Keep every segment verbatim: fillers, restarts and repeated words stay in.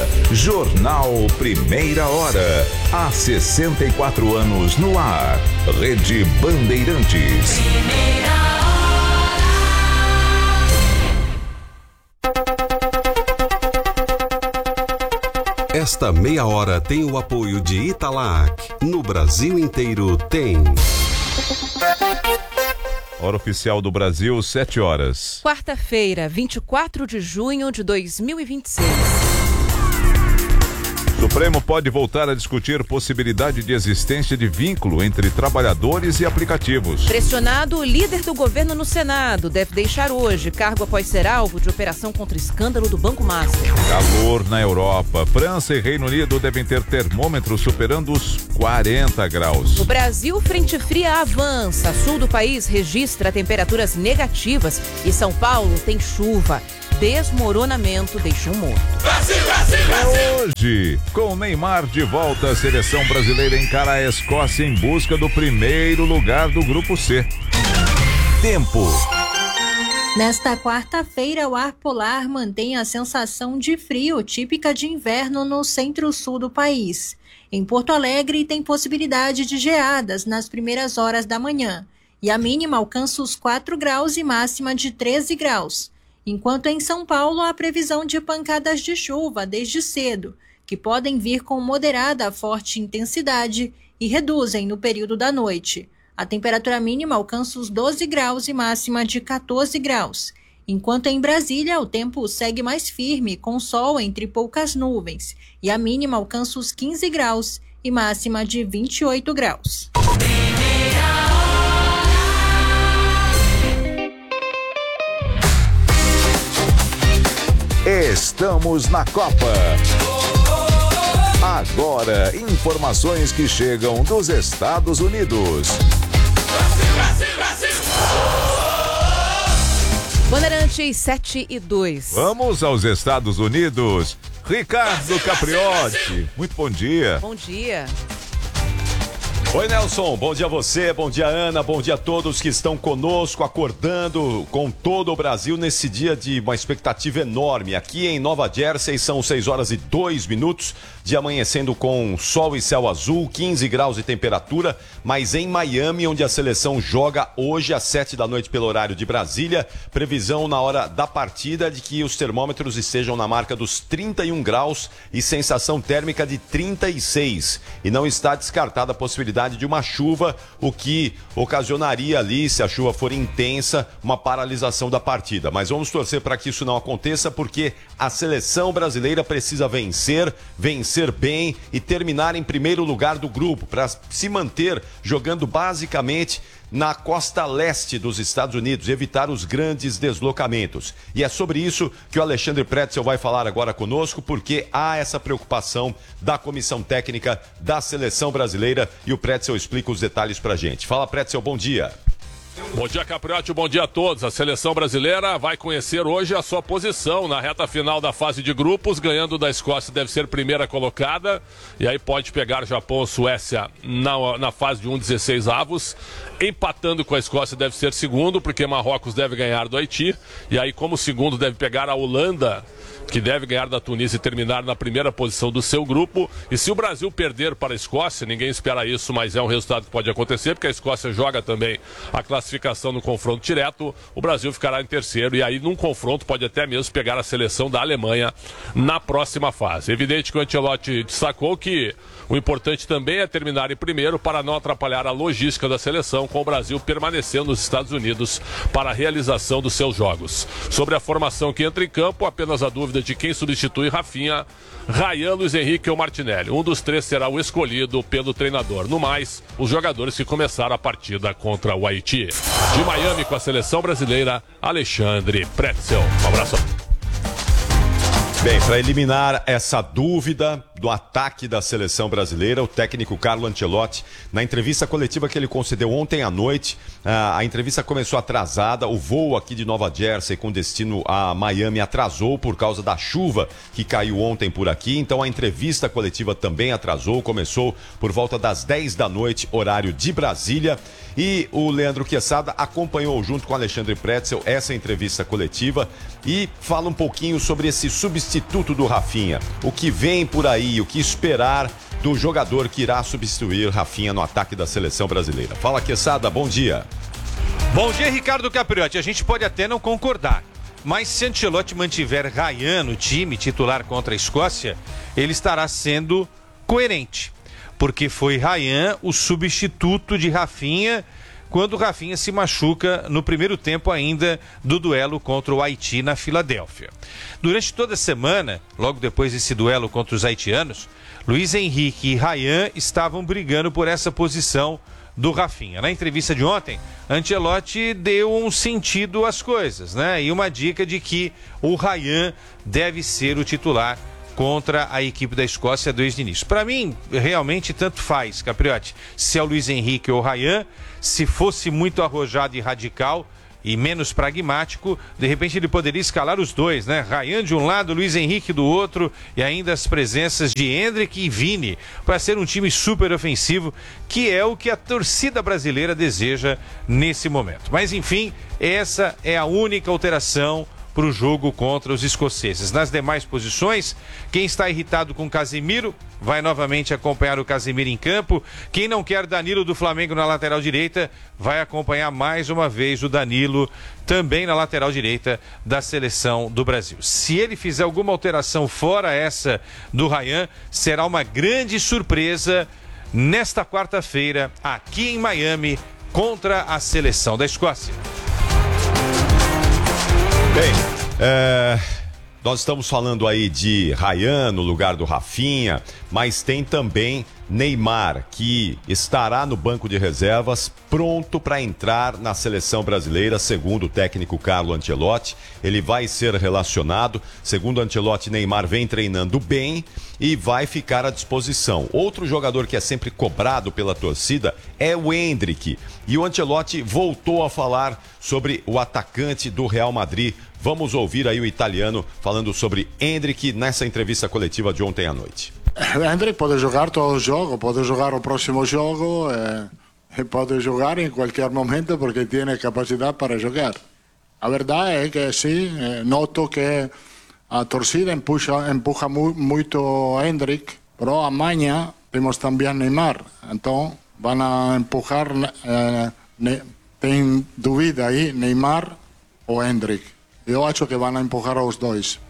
Jornal Primeira Hora. Há sessenta e quatro anos no ar. Rede Bandeirantes. Primeira Hora. Esta meia hora tem o apoio de Italac. No Brasil inteiro tem. Hora oficial do Brasil, sete horas. Quarta-feira, vinte e quatro de junho de dois mil e vinte e seis. Supremo pode voltar a discutir possibilidade de existência de vínculo entre trabalhadores e aplicativos. Pressionado, o líder do governo no Senado deve deixar hoje cargo após ser alvo de operação contra escândalo do Banco Master. Calor na Europa. França e Reino Unido devem ter termômetros superando os quarenta graus. No Brasil, frente fria avança. Sul do país registra temperaturas negativas e São Paulo tem chuva. Desmoronamento deixa um morto. Brasil, Brasil, Brasil. É hoje, com Neymar de volta, a seleção brasileira encara a Escócia em busca do primeiro lugar do Grupo C. Tempo. Nesta quarta-feira, o ar polar mantém a sensação de frio típica de inverno no centro-sul do país. Em Porto Alegre, tem possibilidade de geadas nas primeiras horas da manhã, e a mínima alcança os quatro graus e máxima de treze graus. Enquanto em São Paulo, há previsão de pancadas de chuva desde cedo, que podem vir com moderada a forte intensidade e reduzem no período da noite. A temperatura mínima alcança os doze graus e máxima de quatorze graus. Enquanto em Brasília, o tempo segue mais firme, com sol entre poucas nuvens, e a mínima alcança os quinze graus e máxima de vinte e oito graus. Estamos na Copa. Agora, informações que chegam dos Estados Unidos. Brasil, Brasil, Brasil. Bandeirantes sete e dois. Vamos aos Estados Unidos. Ricardo Capriotti, muito bom dia. Bom dia. Oi, Nelson, bom dia a você, bom dia Ana, bom dia a todos que estão conosco, acordando com todo o Brasil nesse dia de uma expectativa enorme. Aqui em Nova Jersey são seis horas e dois minutos, dia amanhecendo com sol e céu azul, quinze graus de temperatura, mas em Miami, onde a seleção joga hoje às sete da noite pelo horário de Brasília, previsão na hora da partida de que os termômetros estejam na marca dos trinta e um graus e sensação térmica de trinta e seis. E não está descartada a possibilidade de uma chuva, o que ocasionaria ali, se a chuva for intensa, uma paralisação da partida. Mas vamos torcer para que isso não aconteça, porque a seleção brasileira precisa vencer, vencer bem e terminar em primeiro lugar do grupo, para se manter jogando basicamente na costa leste dos Estados Unidos, evitar os grandes deslocamentos. E é sobre isso que o Alexandre Pretzel vai falar agora conosco, porque há essa preocupação da comissão técnica da seleção brasileira e o Pretzel explica os detalhes pra gente. Fala, Pretzel, bom dia. Bom dia, Capriotti, bom dia a todos. A seleção brasileira vai conhecer hoje a sua posição na reta final da fase de grupos. Ganhando da Escócia deve ser primeira colocada, e aí pode pegar Japão ou Suécia na, na fase de um dezesseis avos. Empatando com a Escócia deve ser segundo, porque Marrocos deve ganhar do Haiti, e aí como segundo deve pegar a Holanda, que deve ganhar da Tunísia e terminar na primeira posição do seu grupo. E se o Brasil perder para a Escócia, ninguém espera isso, mas é um resultado que pode acontecer, porque a Escócia joga também a classificação no confronto direto, o Brasil ficará em terceiro, e aí num confronto pode até mesmo pegar a seleção da Alemanha na próxima fase. Evidente que o Ancelotti destacou que o importante também é terminar em primeiro para não atrapalhar a logística da seleção, com o Brasil permanecendo nos Estados Unidos para a realização dos seus jogos. Sobre a formação que entra em campo, apenas a dúvida de quem substitui Rafinha, Ryan, Luiz Henrique ou Martinelli. Um dos três será o escolhido pelo treinador. No mais, os jogadores que começaram a partida contra o Haiti. De Miami com a seleção brasileira, Alexandre Pretzel. Um abraço. Bem, para eliminar essa dúvida do ataque da seleção brasileira, o técnico Carlo Ancelotti, na entrevista coletiva que ele concedeu ontem à noite. A, a entrevista começou atrasada, o voo aqui de Nova Jersey com destino a Miami atrasou por causa da chuva que caiu ontem por aqui, então a entrevista coletiva também atrasou, começou por volta das dez da noite, horário de Brasília, e o Leandro Quesada acompanhou junto com o Alexandre Pretzel essa entrevista coletiva e fala um pouquinho sobre esse substituto do Rafinha, o que vem por aí, o que esperar do jogador que irá substituir Rafinha no ataque da seleção brasileira. Fala, Quesada, bom dia. Bom dia, Ricardo Capriotti. A gente pode até não concordar, mas se Ancelotti mantiver Ryan no time titular contra a Escócia, ele estará sendo coerente, porque foi Ryan o substituto de Rafinha quando Rafinha se machuca no primeiro tempo ainda do duelo contra o Haiti na Filadélfia. Durante toda a semana, logo depois desse duelo contra os haitianos, Luiz Henrique e Ryan estavam brigando por essa posição do Rafinha. Na entrevista de ontem, Ancelotti deu um sentido às coisas, né? E uma dica de que o Ryan deve ser o titular contra a equipe da Escócia desde o início. Para mim, realmente, tanto faz, Capriotti, se é o Luiz Henrique ou o Ryan. Se fosse muito arrojado e radical e menos pragmático, de repente ele poderia escalar os dois, né? Ryan de um lado, Luiz Henrique do outro, e ainda as presenças de Endrick e Vini, para ser um time super ofensivo, que é o que a torcida brasileira deseja nesse momento. Mas enfim, essa é a única alteração para o jogo contra os escoceses. Nas demais posições, quem está irritado com Casemiro vai novamente acompanhar o Casemiro em campo. Quem não quer Danilo do Flamengo na lateral direita vai acompanhar mais uma vez o Danilo também na lateral direita da seleção do Brasil. Se ele fizer alguma alteração fora essa do Ryan, será uma grande surpresa nesta quarta-feira aqui em Miami contra a seleção da Escócia. Bem, é, nós estamos falando aí de Ryan no lugar do Rafinha, mas tem também Neymar, que estará no banco de reservas, pronto para entrar na seleção brasileira, segundo o técnico Carlo Ancelotti. Ele vai ser relacionado. Segundo Ancelotti, Neymar vem treinando bem e vai ficar à disposição. Outro jogador que é sempre cobrado pela torcida é o Endrick. E o Ancelotti voltou a falar sobre o atacante do Real Madrid. Vamos ouvir aí o italiano falando sobre Endrick nessa entrevista coletiva de ontem à noite. Endrick pode jogar todo o jogo, pode jogar o próximo jogo, eh, pode jogar em qualquer momento porque tem capacidade para jogar. A verdade é que sim, eh, noto que a torcida empuxa, empuja mu, muito Endrick, mas amanhã temos também Neymar, então vão a empujar, eh, ne, tem dúvida aí, Neymar ou Endrick. Eu acho que vão a empujar os dois.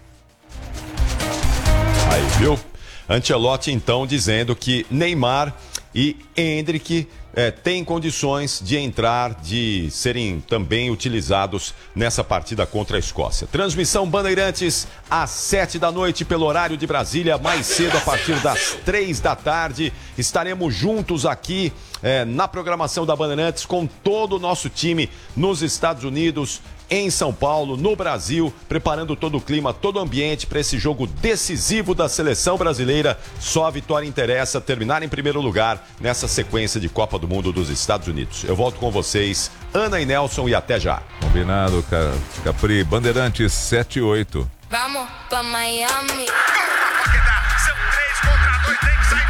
Aí, viu? Ancelotti, então, dizendo que Neymar e Endrick eh, têm condições de entrar, de serem também utilizados nessa partida contra a Escócia. Transmissão Bandeirantes às sete da noite pelo horário de Brasília, mais cedo a partir das três da tarde. Estaremos juntos aqui eh, na programação da Bandeirantes com todo o nosso time nos Estados Unidos, em São Paulo, no Brasil, preparando todo o clima, todo o ambiente para esse jogo decisivo da seleção brasileira. Só a vitória interessa, terminar em primeiro lugar nessa sequência de Copa do Mundo dos Estados Unidos. Eu volto com vocês, Ana e Nelson, e até já. Combinado, Capri. Bandeirantes sete e oito. Vamos pra Miami. São três contra dois, tem que sair.